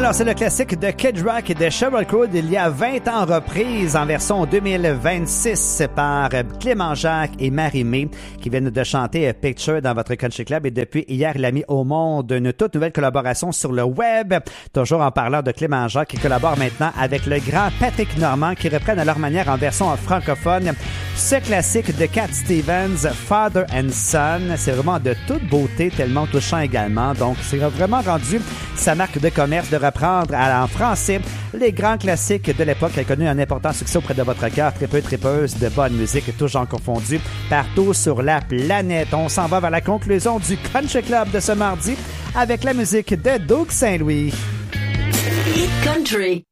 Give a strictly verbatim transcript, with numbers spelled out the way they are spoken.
Alors, c'est le classique de Kid Rock et de Sheryl Crow d'il y a vingt ans, reprise en version deux mille vingt-six par Clément Jacques et Marie-Mé qui viennent de chanter Picture dans votre Country Club. Et depuis hier, il a mis au monde une toute nouvelle collaboration sur le web. Toujours en parlant de Clément Jacques qui collabore maintenant avec le grand Patrick Normand qui reprennent à leur manière en version francophone ce classique de Cat Stevens, Father and Son. C'est vraiment de toute beauté, tellement touchant également. Donc, c'est vraiment rendu sa marque de commerce de reprendre en français les grands classiques de l'époque qui a connu un important succès auprès de votre cœur, tripeux, tripeuse de bonne musique, tous genres confondus, partout sur la planète. On s'en va vers la conclusion du Country Club de ce mardi avec la musique de Doug Saint-Louis. Hit Country.